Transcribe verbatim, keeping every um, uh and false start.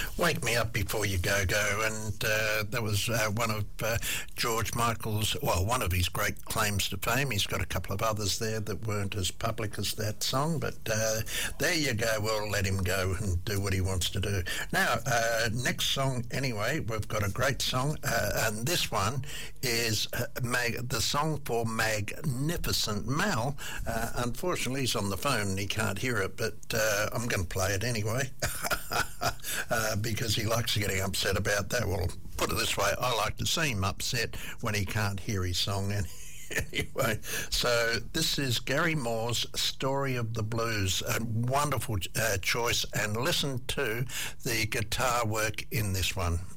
Wake Me Up Before You Go Go, and uh, that was uh, one of uh, George Michael's, well, one of his great claims to fame. He's got a couple of others there that weren't as public as that song, but uh, there you go. We'll let him go and do what he wants to do. Now, uh, next song anyway, we've got a great song, uh, and this one is uh, Mag- the song for Magnificent Mal. Uh, unfortunately, he's on the phone and he can't hear it, but uh, I'm going to play it anyway uh, because he likes getting upset about that. Well, put it this way, I like to see him upset when he can't hear his song. And anyway, so this is Gary Moore's Story of the Blues, a wonderful uh, choice, and listen to the guitar work in this one.